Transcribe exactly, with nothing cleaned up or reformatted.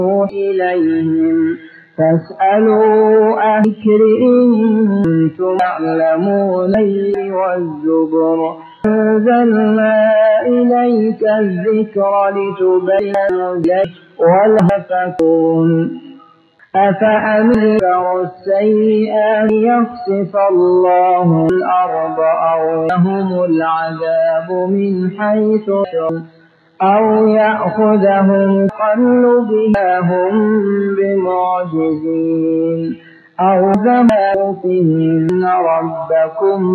إليهم فاسألوا أهل الذكر إن كنتم تعلمون والزبر أنزلنا إليك الذكر لتبين الذكر ولا تكون أفأمن السيئات يخسف الله الأرض أو يهم العذاب من حيث أو يأخذهم قلبها هم بمعجزين أو ذهب فيهن ربكم